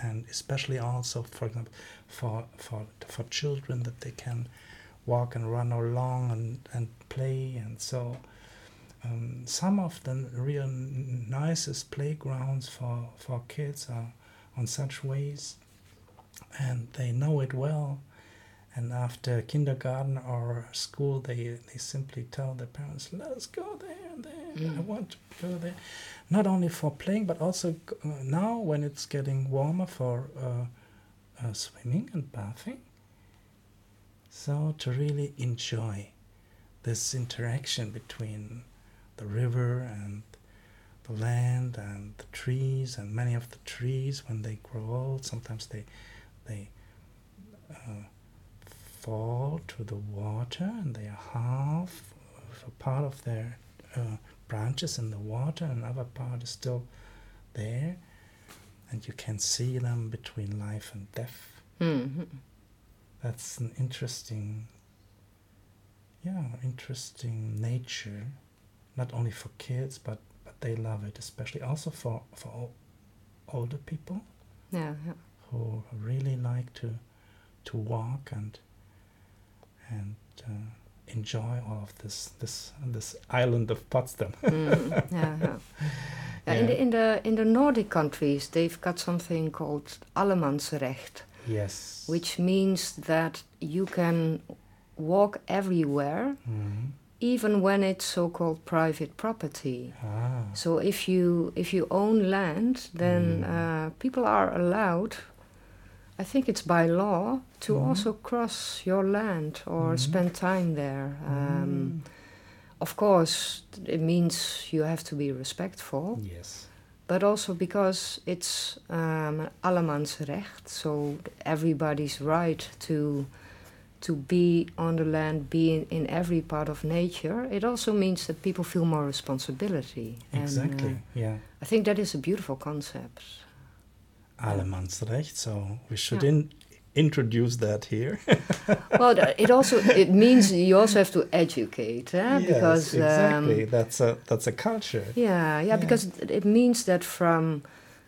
and especially also, for example, for children, that they can walk and run along and play. And so some of the real nicest playgrounds for kids are on such ways, and they know it well. And after kindergarten or school, they simply tell their parents, let's go there and there. I want to go there. Not only for playing, but also now when it's getting warmer, for swimming and bathing. So to really enjoy this interaction between the river and the land and the trees. And many of the trees, when they grow old, sometimes they fall to the water, and they are half a part of their branches in the water, and another part is still there, and you can see them between life and death. Mm-hmm. That's an interesting nature, not only for kids, but they love it, especially also for older people. Yeah. Who really like to walk and enjoy all of this island of Potsdam. Yeah. In the Nordic countries, they've got something called Allemansrecht. Yes. Which means that you can walk everywhere, even when it's so-called private property. So if you own land, then people are allowed, I think it's by law, to also cross your land or spend time there. Of course, it means you have to be respectful. Yes. But also because it's Allemansrecht, so everybody's right to be on the land, be in every part of nature. It also means that people feel more responsibility. Exactly, and, I think that is a beautiful concept. Allemansrecht, so we should introduce that here. Well, it means you also have to educate, yes, because exactly. That's a culture. Yeah, because it means that from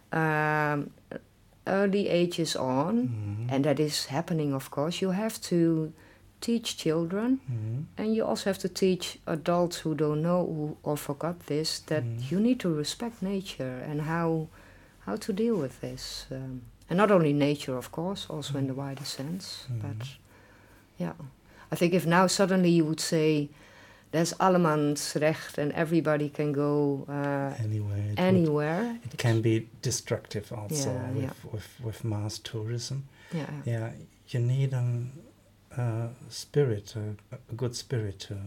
early ages on, and that is happening, of course, you have to teach children, and you also have to teach adults who don't know or forgot this, that you need to respect nature and how to deal with this. And not only nature, of course, also in the wider sense. But, yeah. I think if now suddenly you would say, there's Allemansrecht and everybody can go anywhere. It can be destructive also with mass tourism. Yeah. You need a spirit, a good spirit to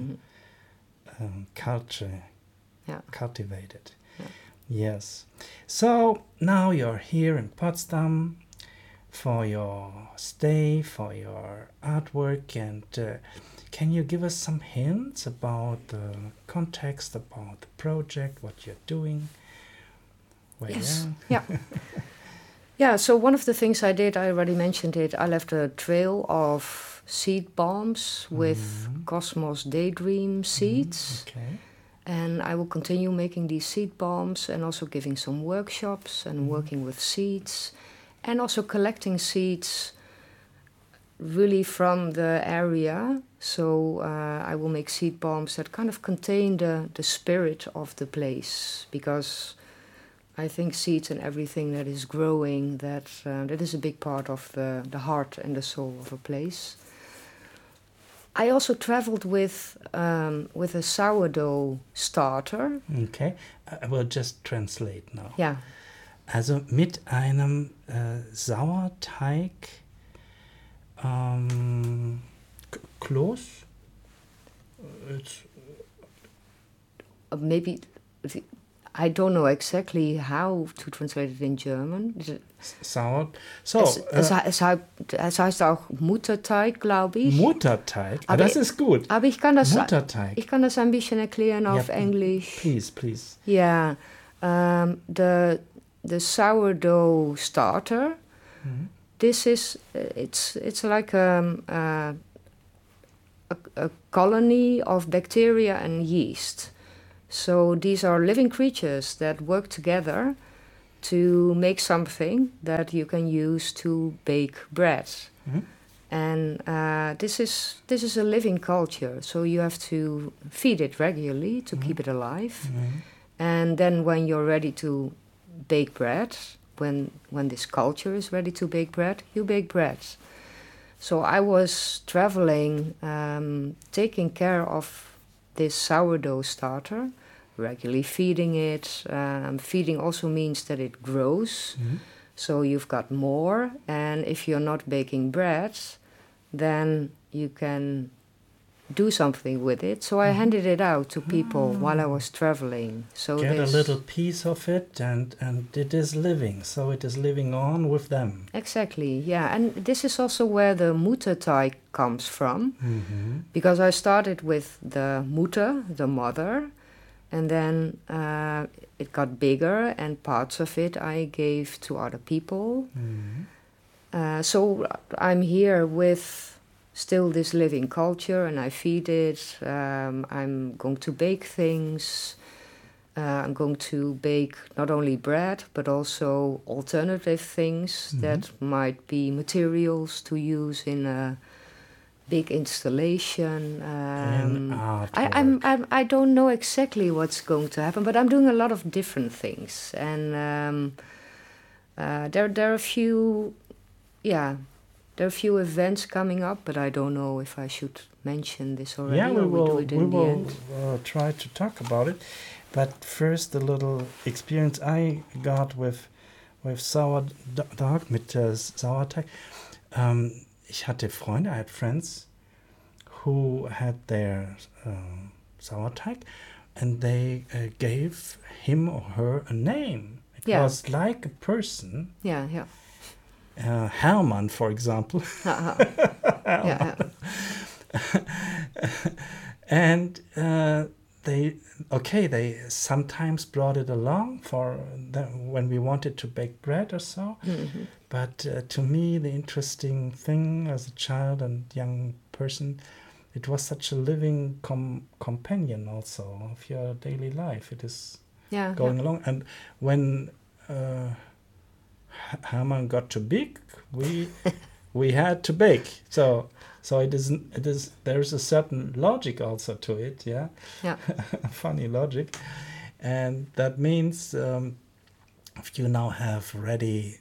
cultivate it. Yeah. Yes. So now you're here in Potsdam for your stay, for your artwork, and can you give us some hints about the context, about the project, what you're doing? Yes. Yeah, so one of the things I did, I already mentioned it, I left a trail of seed bombs with Cosmos Daydream seeds. Okay. And I will continue making these seed bombs and also giving some workshops and working with seeds and also collecting seeds really from the area. So I will make seed bombs that kind of contain the spirit of the place, because I think seeds and everything that is growing, that is a big part of the heart and the soul of a place. I also traveled with a sourdough starter. Okay, I will just translate now. Ja. Also mit einem Sauerteig Kloß. Maybe I don't know exactly how to translate it in German. Sauer. So, es heißt auch Mutterteig, glaube ich. Mutterteig? Aber das ist gut. Aber ich kann das ein bisschen erklären auf Englisch. Please. Yeah. The sourdough starter. This is it's like a colony of bacteria and yeast. So these are living creatures that work together to make something that you can use to bake bread. Mhm. And this is a living culture, so you have to feed it regularly to keep it alive. Mhm. And then when you're ready to bake bread, when this culture is ready to bake bread, you bake bread. So I was traveling, taking care of this sourdough starter, regularly feeding it. Feeding also means that it grows, Mhm. so you've got more. And if you're not baking bread, then you can do something with it. So I handed it out to people while I was traveling. So Get a this- little piece of it, and it is living. So it is living on with them. Exactly, yeah. And this is also where the Mutterteig comes from, Mhm. because I started with the Mutter, the mother, and then it got bigger, and parts of it I gave to other people. Mhm. So I'm here with still this living culture, and I feed it. I'm going to bake things. I'm going to bake not only bread, but also alternative things that might be materials to use in a big installation. In artwork. I don't know exactly what's going to happen, but I'm doing a lot of different things. And there are a few, yeah, there are a few events coming up, but I don't know if I should mention this already, Yeah, we or we do will. it We in the will end. try to talk about it. But first, a little experience I got with Sourdough mit Sauerteig. Ich hatte Freunde, I had friends who had their Sauerteig, and they gave him or her a name. It Yeah. was like a person. Yeah, yeah. Hermann, for example. Yeah, And they sometimes brought it along when we wanted to bake bread or so. Mm-hmm. But to me, the interesting thing as a child and young person, it was such a living companion also of your daily life. It is yeah, going along. And when Hermann got too big, we had to bake. So it is there's a certain logic also to it, yeah. Yeah. Funny logic. And that means if you now have ready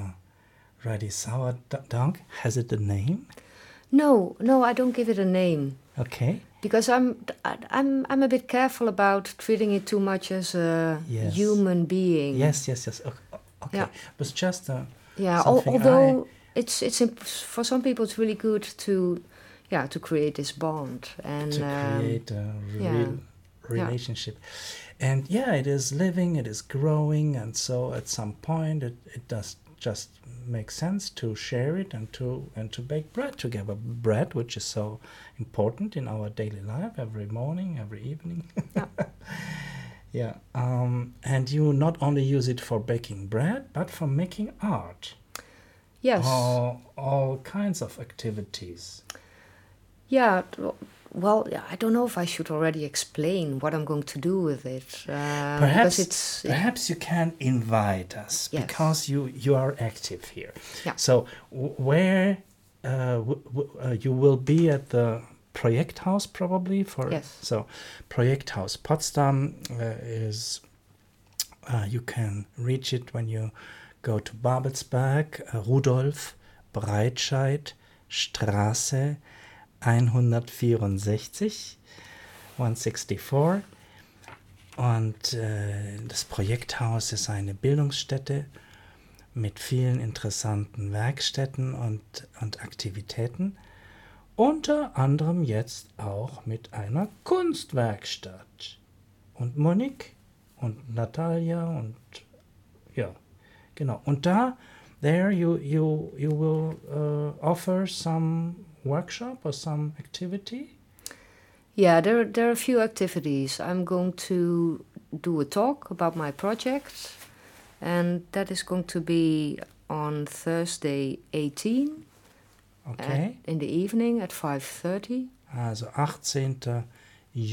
sourdough, has it a name? No, I don't give it a name, Okay. because I'm a bit careful about treating it too much as a Yes. human being. Yes. Okay. Yeah. It was just Yeah, something although it's for some people it's really good to create this bond and to create a yeah. real relationship. And yeah, it is living, it is growing, and so at some point it does just make sense to share it and to bake bread together. Bread, which is so important in our daily life, every morning, every evening. Yeah. Yeah. And you not only use it for baking bread, but for making art. Yes. All kinds of activities. Yeah. Well, I don't know if I should already explain what I'm going to do with it. Perhaps you can invite us, Yes. because you are active here. Yeah. So where you will be at the Projekthaus probably for. Yes. So Projekthaus Potsdam is you can reach it when you go to Babelsberg, Rudolf Breitscheid Straße 164. Und das Projekthaus ist eine Bildungsstätte mit vielen interessanten Werkstätten und Aktivitäten. Unter anderem jetzt auch mit einer Kunstwerkstatt. Und Monique und Natalia und ja, genau. Und there you will offer some workshop or some activity? Yeah, there are a few activities. I'm going to do a talk about my project, and that is going to be on Thursday 18 Okay. in the evening at 5:30. Also 18.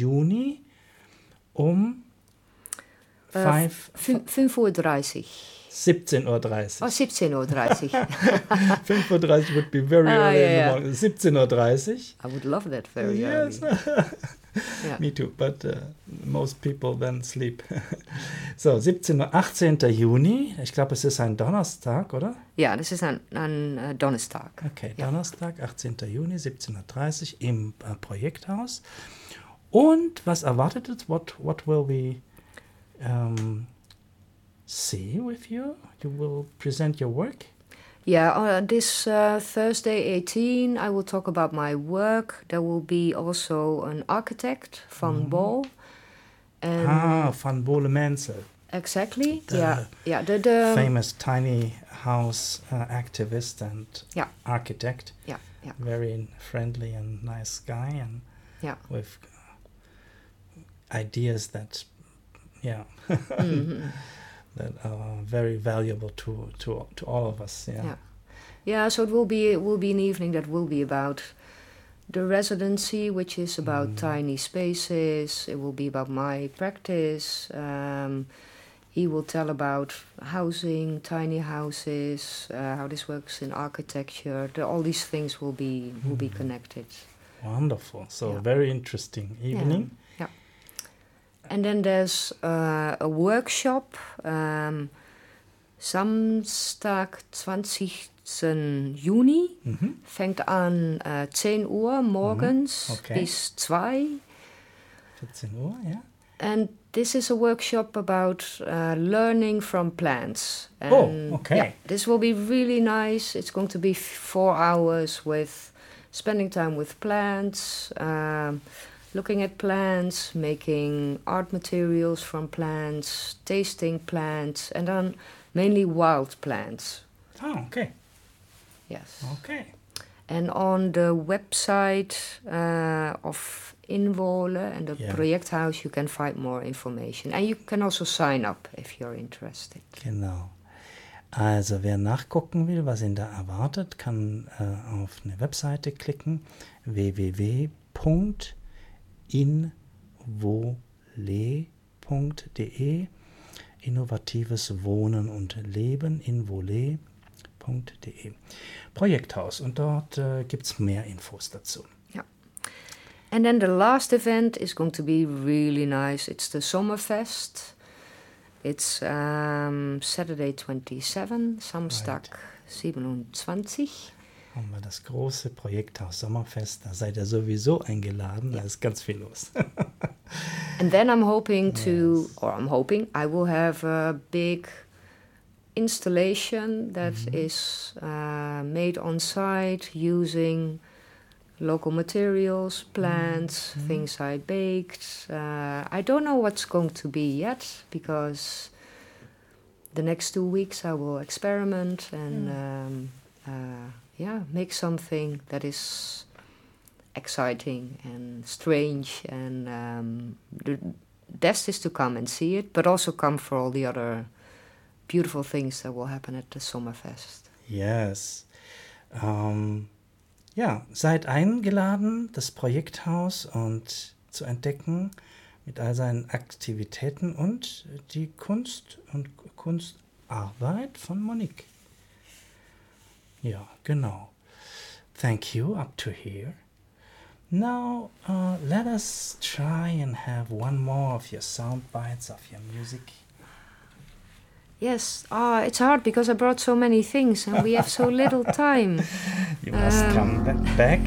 Juni um 5:30. 17:30 Uhr. Oh, 17:30 Uhr. 5:30 Uhr would be very early in the morning. 17:30 Uhr. I would love that very Yes. early. Yeah. Me too, but most people then sleep. So, 18. Juni. Ich glaube, es ist ein Donnerstag, oder? Ja, das ist ein Donnerstag. Okay, Ja. Donnerstag, 18. Juni, 17:30 Uhr im Projekthaus. Und was erwartet uns? What will we see with you? You will present your work? Yeah, this Thursday 18, I will talk about my work. There will be also an architect, Van Bol. And Van Bole-Menzel. exactly. The The famous tiny house activist and Yeah. architect. yeah. Very friendly and nice guy, and Yeah. with ideas that, that are very valuable to all of us. Yeah. Yeah, so it will be an evening that will be about the residency, which is about tiny spaces. It will be about my practice. He will tell about housing, tiny houses, how this works in architecture. All these things will be connected. Wonderful. So Yeah. very interesting evening. Yeah. And then there's a workshop, Samstag 20. Juni, fängt an 10 Uhr morgens Okay. bis 2. 14 Uhr, yeah. And this is a workshop about learning from plants. And okay. Yeah, this will be really nice. It's going to be 4 hours with spending time with plants, looking at plants, making art materials from plants, tasting plants, and then mainly wild plants. Oh, okay. Yes. Okay. And on the website of Inwohlen and the Yeah. Projekthaus, you can find more information. And you can also sign up if you're interested. Genau. Also wer nachgucken will, was ihn da erwartet, kann auf eine Webseite klicken, www.inwohlen.de, innovatives Wohnen und Leben, inwohlen.de, Projekthaus, und dort gibt es mehr Infos dazu. And then the last event is going to be really nice. It's the Sommerfest. It's Saturday 27, Samstag 27. Haben wir das große Projekthaus Sommerfest, da seid ihr sowieso eingeladen, da ist ganz viel los. And then I will have a big installation that is made on site using local materials, plants, things I baked. I don't know what's going to be yet, because the next 2 weeks I will experiment and make something that is exciting and strange, and the best is to come and see it, but also come for all the other beautiful things that will happen at the Sommerfest. Yes. Seid eingeladen, das Projekthaus und zu entdecken mit all seinen Aktivitäten und die Kunst und Kunstarbeit von Monique. Ja, genau. Thank you up to here. Now, let us try and have one more of your sound bites of your music. Yes, it's hard because I brought so many things and we have so little time. You must come back.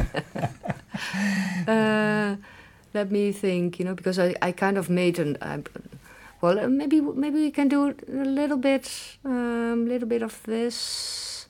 Let me think, because I kind of made maybe we can do a little bit of this.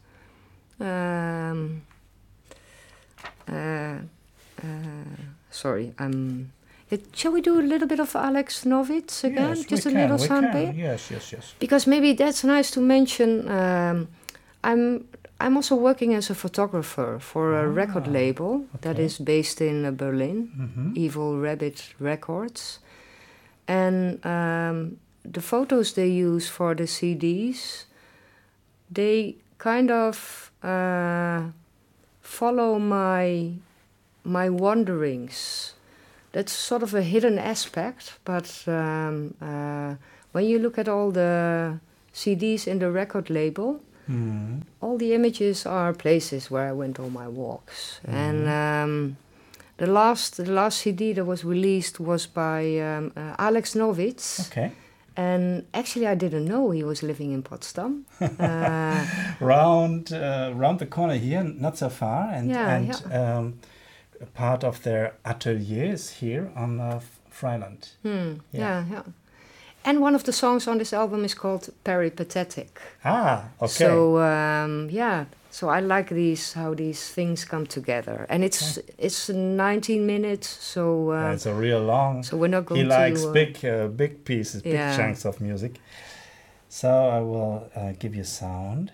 Sorry, shall we do a little bit of Alex Novitz again? Yes, just we a can, little we sound can. bit? Yes. Because maybe that's nice to mention. I'm also working as a photographer for a record label that is based in Berlin, Evil Rabbit Records. And the photos they use for the CDs, they kind of follow my wanderings. That's sort of a hidden aspect, but when you look at all the CDs in the record label. All the images are places where I went on my walks. And the last CD that was released was by Alex Novitz. Okay. And actually, I didn't know he was living in Potsdam. Round the corner here, not so far, and part of their atelier is here on Freiland. Yeah. And one of the songs on this album is called Peripatetic. Ah, okay. So so I like how these things come together, and it's 19 minutes. So it's a real long. So we're not going to. He likes big pieces, big chunks of music. So I will give you sound.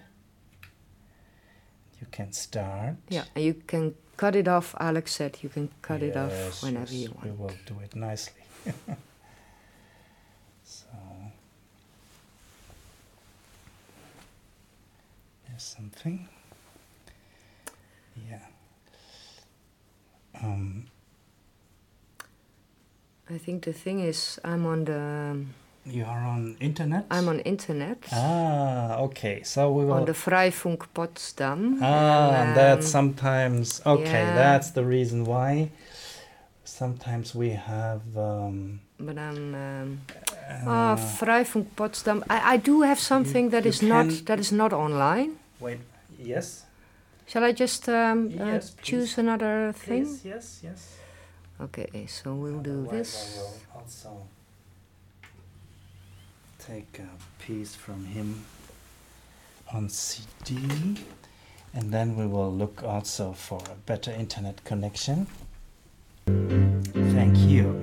You can start. Yeah, and you can cut it off. Alex said you can cut it off whenever you want. We will do it nicely. So there's something. Yeah. I think the thing is, I'm on the. You are on internet? I'm on internet. Ah, okay. So we will. On the Freifunk Potsdam. That's sometimes. Okay, that's the reason why. Sometimes we have. But I'm. Freifunk Potsdam. I do have something that is not online. Wait. Yes. Shall I just choose another thing? Please, yes. Okay, so we'll do this. I will also take a piece from him on CD, and then we will look also for a better internet connection. Thank you.